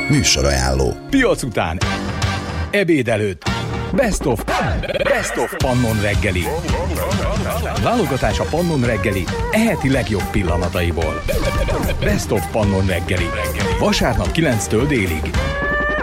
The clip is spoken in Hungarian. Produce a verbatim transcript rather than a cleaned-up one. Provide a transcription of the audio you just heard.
Műsorajánló. Piac után, ebéd előtt, Best of, Best of Pannon reggeli. Válogatás a Pannon reggeli eheti legjobb pillanataiból. Best of Pannon reggeli. Vasárnap kilenctől délig.